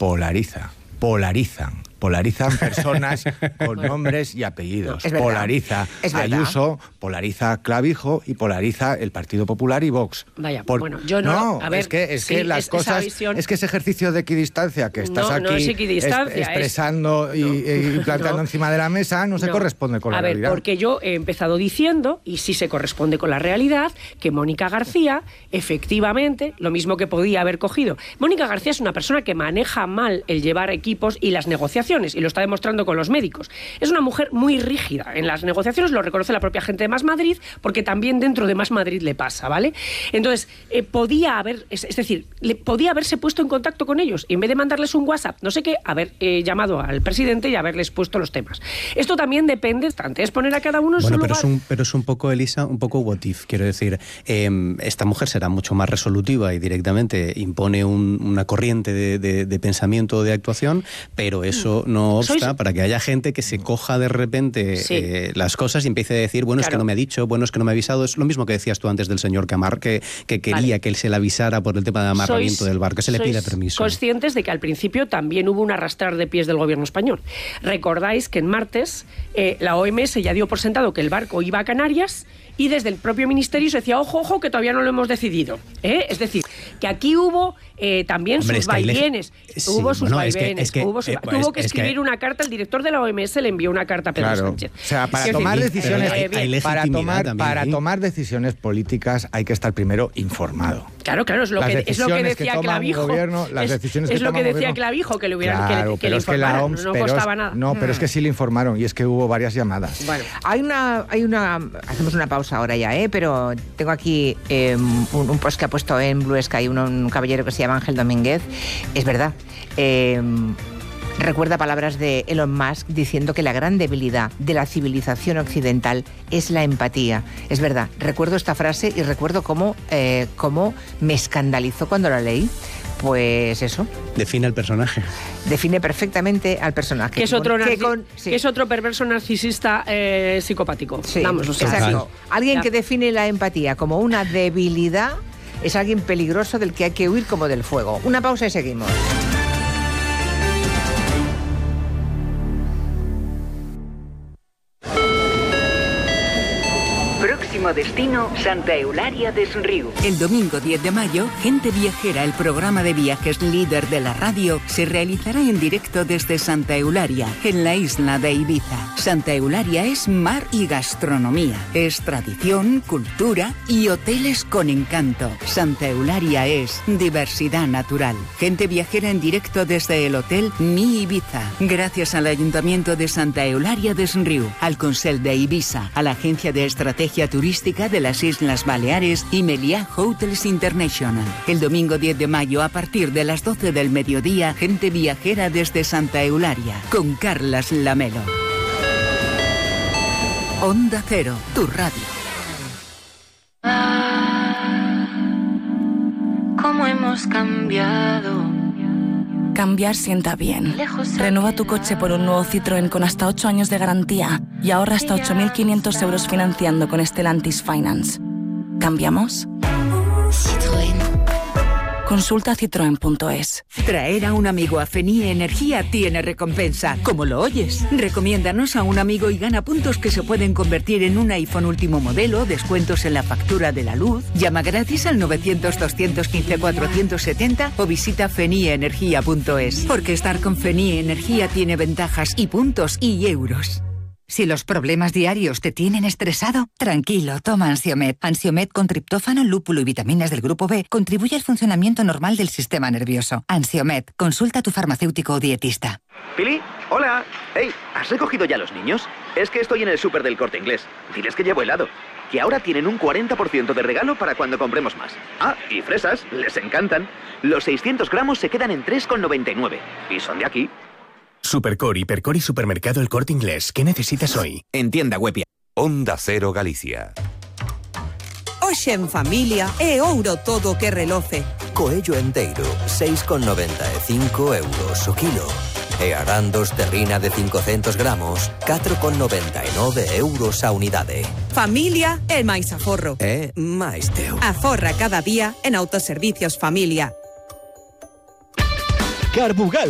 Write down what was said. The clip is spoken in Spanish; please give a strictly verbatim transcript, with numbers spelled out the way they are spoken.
polariza, polarizan. Polarizan personas con nombres y apellidos. Es polariza es Ayuso, polariza Clavijo y polariza el Partido Popular y Vox. Vaya, Por... bueno, yo no... No, a ver, es que, es sí, que las es, cosas... visión... Es que ese ejercicio de equidistancia que estás no, aquí no es equidistancia, es, expresando es... y, no, y plantando no, encima de la mesa no se no. corresponde con la a ver, realidad. Porque yo he empezado diciendo, y sí se corresponde con la realidad, que Mónica García, efectivamente, lo mismo que podía haber cogido. Mónica García es una persona que maneja mal el llevar equipos y las negociaciones, y lo está demostrando con los médicos. Es una mujer muy rígida en las negociaciones, lo reconoce la propia gente de Más Madrid, porque también dentro de Más Madrid le pasa, ¿vale? Entonces, eh, podía haber, es, es decir, le, podía haberse puesto en contacto con ellos y en vez de mandarles un WhatsApp, no sé qué, haber eh, llamado al presidente y haberles puesto los temas. Esto también depende, es poner a cada uno en bueno, su pero lugar. Es un, pero es un poco, Elisa, un poco what if, quiero decir, eh, esta mujer será mucho más resolutiva y directamente impone un, una corriente de, de, de pensamiento o de actuación, pero eso no obsta ¿Sois? para que haya gente que se coja de repente sí. eh, las cosas y empiece a decir, bueno, claro. es que no me ha dicho, bueno, es que no me ha avisado. Es lo mismo que decías tú antes del señor Camar, que, que quería vale. que él se le avisara por el tema de amarramiento sois, del barco, que se le pide permiso. Conscientes de que al principio también hubo un arrastrar de pies del gobierno español. Recordáis que en martes eh, la O M S ya dio por sentado que el barco iba a Canarias y desde el propio ministerio se decía, ojo, ojo, que todavía no lo hemos decidido. ¿Eh? Es decir, que aquí hubo eh, también Hombre, sus vaivenes. Sí, hubo sus bueno, vaivenes. Es que, es que, hubo sus... eh, Tuvo es, que es escribir que... una carta, el director de la O M S le envió una carta a Pedro claro. Sánchez. O sea, para es tomar decir, decisiones, hay, hay para, tomar, también, para ¿eh? tomar decisiones políticas hay que estar primero informado. Claro, claro, es lo, que, es lo que decía que Clavijo. Gobierno, las es decisiones es que lo que decía gobierno. Clavijo, que le hubieran claro, que, que le informaran, que la no pero costaba es, nada. No, pero hmm. es que sí le informaron y es que hubo varias llamadas. Bueno. Hay una, hay una, hacemos una pausa ahora ya, ¿eh? Pero tengo aquí eh, un, un post que ha puesto en Blue Sky un, un caballero que se llama Ángel Domínguez. Es verdad. Eh, Recuerda palabras de Elon Musk diciendo que la gran debilidad de la civilización occidental es la empatía. Es verdad, recuerdo esta frase y recuerdo cómo, eh, cómo me escandalizó cuando la leí. Pues eso. Define al personaje. Define perfectamente al personaje. Que es otro, con, narci- que con, sí. que es otro perverso narcisista eh, psicopático. Sí, Vamos, o sea, exacto. sí. Alguien ya. que define la empatía como una debilidad es alguien peligroso del que hay que huir como del fuego. Una pausa y seguimos. Próximo destino, Santa Eulalia des Riu. El domingo diez de mayo, Gente Viajera, el programa de viajes líder de la radio, se realizará en directo desde Santa Eulalia, en la isla de Ibiza. Santa Eulalia es mar y gastronomía. Es tradición, cultura y hoteles con encanto. Santa Eulalia es diversidad natural. Gente Viajera en directo desde el Hotel Mi Ibiza. Gracias al Ayuntamiento de Santa Eulalia des Riu, al Consell de Ibiza, a la Agencia de Estrategia Turística de las Islas Baleares y Meliá Hotels International. El domingo diez de mayo a partir de las doce del mediodía, Gente Viajera desde Santa Eulalia, con Carlas Lamelo. Onda Cero, tu radio. Ah, cómo hemos cambiado. Cambiar sienta bien. Renueva tu coche por un nuevo Citroën con hasta ocho años de garantía y ahorra hasta ocho mil quinientos euros financiando con Stellantis Finance. ¿Cambiamos? Citroën. Consulta citroen punto es. Traer a un amigo a Fenie Energía tiene recompensa. ¿Cómo lo oyes? Recomiéndanos a un amigo y gana puntos que se pueden convertir en un iPhone último modelo, descuentos en la factura de la luz. Llama gratis al novecientos, doscientos quince, cuatrocientos setenta o visita fenie energía punto es. Porque estar con Fenie Energía tiene ventajas y puntos y euros. Si los problemas diarios te tienen estresado, tranquilo, toma Ansiomed. Ansiomed con triptófano, lúpulo y vitaminas del grupo B contribuye al funcionamiento normal del sistema nervioso. Ansiomed, consulta a tu farmacéutico o dietista. Pili, hola. Hey, ¿has recogido ya a los niños? Es que estoy en el súper del Corte Inglés. Diles que llevo helado. Que ahora tienen un cuarenta por ciento de regalo para cuando compremos más. Ah, y fresas, les encantan. Los seiscientos gramos se quedan en tres con noventa y nueve. Y son de aquí. Supercore, Hipercore y Supermercado El Corte Inglés. ¿Qué necesitas hoy? En tienda web. Onda Cero Galicia. Hoxe en familia é ouro todo que reloce. Coello enteiro, seis con noventa e cinco euros o kilo. E arandos terrina de cincocentos gramos, catro con noventa e nove euros a unidade. Familia é máis aforro. É máis teu. Aforra cada día en Autoservicios Familia. Carbugal